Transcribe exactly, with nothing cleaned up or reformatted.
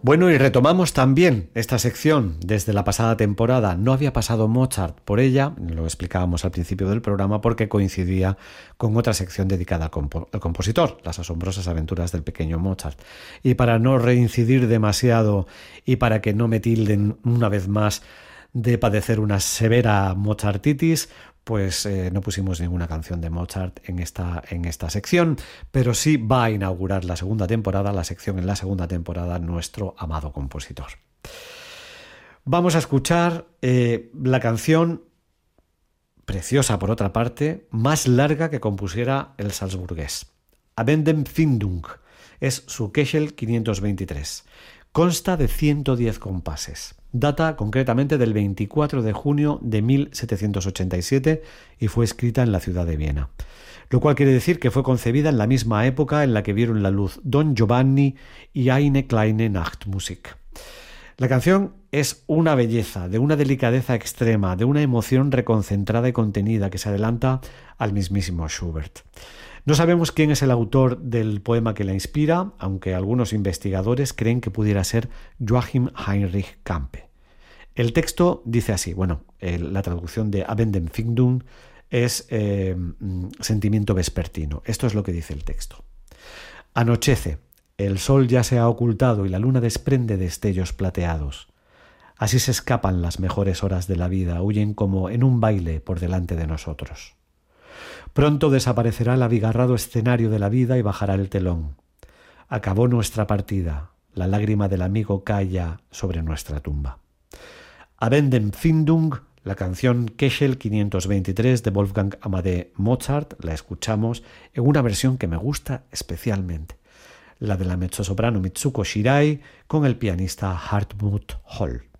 Bueno, y retomamos también esta sección desde la pasada temporada. No había pasado Mozart por ella, lo explicábamos al principio del programa, porque coincidía con otra sección dedicada al, compo- al compositor, las asombrosas aventuras del pequeño Mozart. Y para no reincidir demasiado y para que no me tilden una vez más de padecer una severa mozartitis, pues eh, no pusimos ninguna canción de Mozart en esta, en esta sección, pero sí va a inaugurar la segunda temporada, la sección en la segunda temporada, nuestro amado compositor. Vamos a escuchar eh, la canción, preciosa por otra parte, más larga que compusiera el salzburgués. Abendempfindung, es su Köchel quinientos veintitrés. Consta de ciento diez compases. Data concretamente del veinticuatro de junio de mil setecientos ochenta y siete y fue escrita en la ciudad de Viena. Lo cual quiere decir que fue concebida en la misma época en la que vieron la luz Don Giovanni y Eine kleine Nachtmusik. La canción es una belleza, de una delicadeza extrema, de una emoción reconcentrada y contenida que se adelanta al mismísimo Schubert. No sabemos quién es el autor del poema que la inspira, aunque algunos investigadores creen que pudiera ser Joachim Heinrich Campe. El texto dice así, bueno, el, la traducción de Abendempfindung es eh, sentimiento vespertino. Esto es lo que dice el texto. Anochece, el sol ya se ha ocultado y la luna desprende destellos plateados. Así se escapan las mejores horas de la vida, huyen como en un baile por delante de nosotros. Pronto desaparecerá el abigarrado escenario de la vida y bajará el telón. Acabó nuestra partida, la lágrima del amigo calla sobre nuestra tumba. Abendempfindung, la canción Köchel quinientos veintitrés de Wolfgang Amadeus Mozart, la escuchamos en una versión que me gusta especialmente, la de la mezzosoprano Mitsuko Shirai con el pianista Hartmut Holl.